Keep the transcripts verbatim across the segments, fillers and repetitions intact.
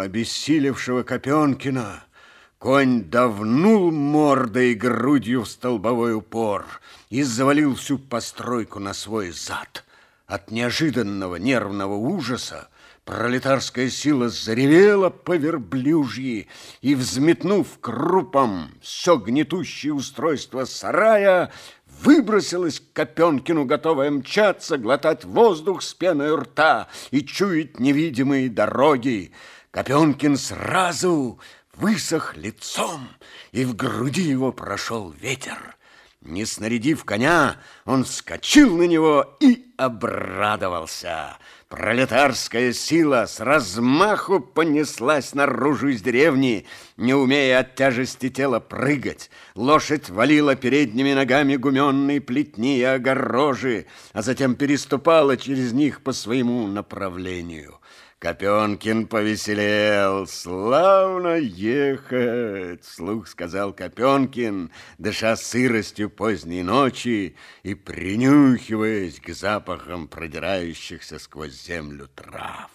обессилевшего Копенкина конь давнул мордой и грудью в столбовой упор и завалил всю постройку на свой зад. От неожиданного нервного ужаса пролетарская сила заревела по верблюжьи и, взметнув крупом все гнетущее устройство сарая, выбросилась к Копенкину, готовая мчаться, глотать воздух с пеной у рта и чуять невидимые дороги. Копенкин сразу высох лицом, и в груди его прошел ветер. Не снарядив коня, он вскочил на него и обрадовался. Пролетарская сила с размаху понеслась наружу из деревни, не умея от тяжести тела прыгать. Лошадь валила передними ногами гуменные плетни и огорожи, а затем переступала через них по своему направлению. Копенкин повеселел. «Славно ехать!» — вслух сказал Копенкин, дыша сыростью поздней ночи и принюхиваясь к запахам продирающихся сквозь землю трав.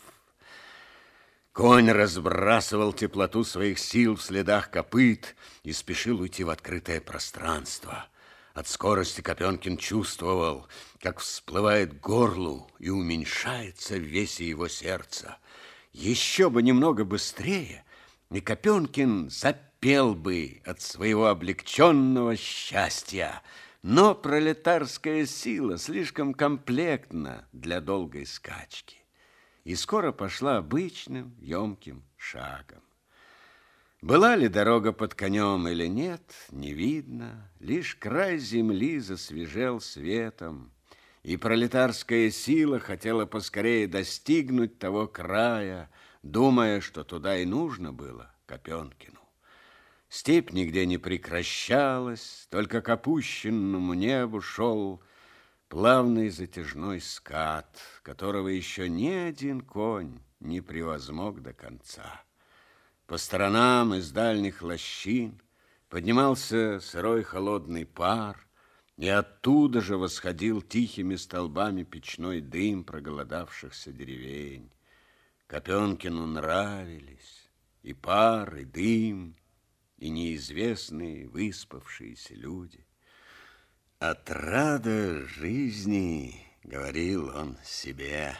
Конь разбрасывал теплоту своих сил в следах копыт и спешил уйти в открытое пространство. От скорости Копенкин чувствовал, как всплывает к горлу и уменьшается в весе его сердца. Еще бы немного быстрее, и Копенкин запел бы от своего облегченного счастья. Но пролетарская сила слишком комплектна для долгой скачки и скоро пошла обычным емким шагом. Была ли дорога под конем или нет, не видно. Лишь край земли засвежел светом, и пролетарская сила хотела поскорее достигнуть того края, думая, что туда и нужно было Копенкину. Степь нигде не прекращалась, только к опущенному небу шел плавный затяжной скат, которого еще ни один конь не превозмог до конца. По сторонам из дальних лощин поднимался сырой холодный пар, и оттуда же восходил тихими столбами печной дым проголодавшихся деревень. Копенкину нравились и пар, и дым, и неизвестные выспавшиеся люди. «Отрада жизни», — говорил он себе.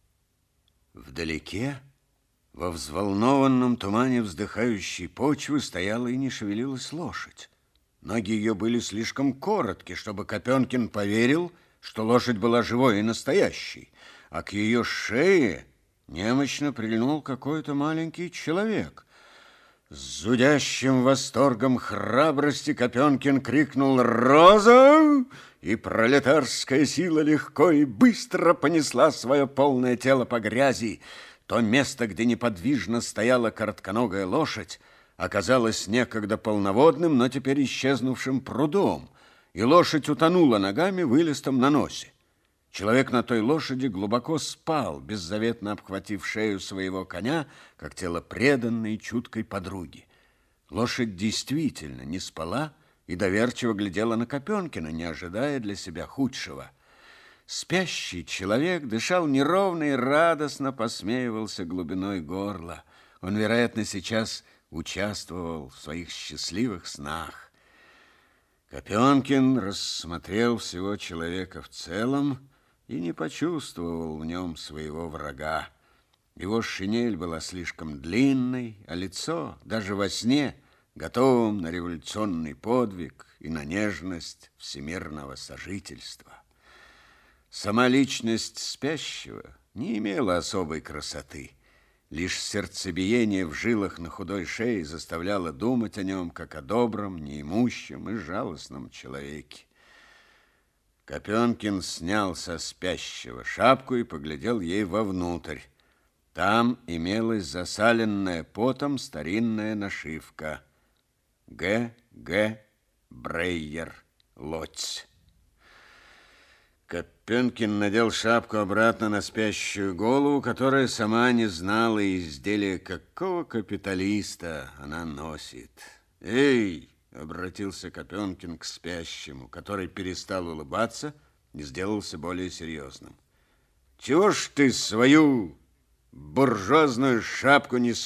Вдалеке, во взволнованном тумане вздыхающей почвы, стояла и не шевелилась лошадь. Ноги ее были слишком коротки, чтобы Копенкин поверил, что лошадь была живой и настоящей, а к ее шее немощно прильнул какой-то маленький человек. С зудящим восторгом храбрости Копенкин крикнул «Роза!», и пролетарская сила легко и быстро понесла свое полное тело по грязи. То место, где неподвижно стояла коротконогая лошадь, оказалось некогда полноводным, но теперь исчезнувшим прудом, и лошадь утонула ногами в илистом наносе. Человек на той лошади глубоко спал, беззаветно обхватив шею своего коня, как тело преданной чуткой подруги. Лошадь действительно не спала и доверчиво глядела на Копенкина, не ожидая для себя худшего. Спящий человек дышал неровно и радостно посмеивался глубиной горла. Он, вероятно, сейчас участвовал в своих счастливых снах. Копенкин рассмотрел всего человека в целом и не почувствовал в нем своего врага. Его шинель была слишком длинной, а лицо, даже во сне, готовым на революционный подвиг и на нежность всемирного сожительства. Сама личность спящего не имела особой красоты. Лишь сердцебиение в жилах на худой шее заставляло думать о нем, как о добром, неимущем и жалостном человеке. Копенкин снял со спящего шапку и поглядел ей вовнутрь. Там имелась засаленная потом старинная нашивка «Г. Г. Брейер. Лодзь». Копенкин надел шапку обратно на спящую голову, которая сама не знала изделия, какого капиталиста она носит. «Эй!» — обратился Копенкин к спящему, который перестал улыбаться и сделался более серьезным. «Чего ж ты свою буржуазную шапку не